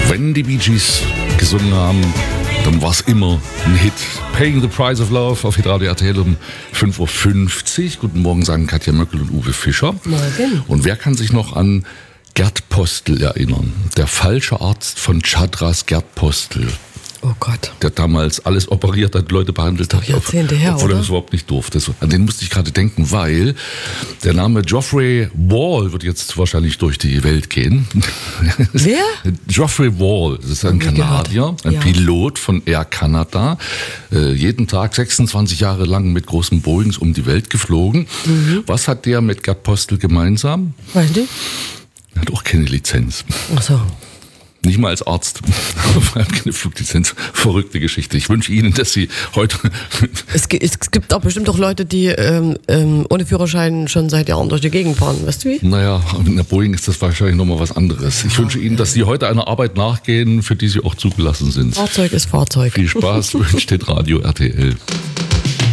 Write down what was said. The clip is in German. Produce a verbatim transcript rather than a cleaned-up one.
Wenn die Bee Gees gesungen haben, dann war es immer ein Hit. Paying the Price of Love auf Hitradio R T L um fünf Uhr fünfzig. Guten Morgen, sagen Katja Möckel und Uwe Fischer. Morgen. Und wer kann sich noch an Gerd Postel erinnern? Der falsche Arzt von Chadras Gerd Postel. Oh Gott. Der damals alles operiert hat, Leute behandelt hat, Jahrzehnte her, obwohl er oder? das überhaupt nicht durfte. An den musste ich gerade denken, weil der Name Geoffrey Wall wird jetzt wahrscheinlich durch die Welt gehen. Wer? Geoffrey Wall, das ist ein Kanadier, ein Ja. Pilot von Air Canada, äh, jeden Tag sechsundzwanzig Jahre lang mit großen Boeings um die Welt geflogen. Mhm. Was hat der mit Gerd Postel gemeinsam? Weißt du? Er hat auch keine Lizenz. Ach so. Nicht mal als Arzt. Er hat keine Fluglizenz. Verrückte Geschichte. Ich wünsche Ihnen, dass Sie heute... Es gibt, es gibt auch bestimmt auch Leute, die ähm, ähm, ohne Führerschein schon seit Jahren durch die Gegend fahren. Weißt du wie? Naja, mit einer Boeing ist das wahrscheinlich nochmal was anderes. Ich wünsche Ihnen, dass Sie heute einer Arbeit nachgehen, für die Sie auch zugelassen sind. Fahrzeug ist Fahrzeug. Viel Spaß, wünscht Hitradio R T L.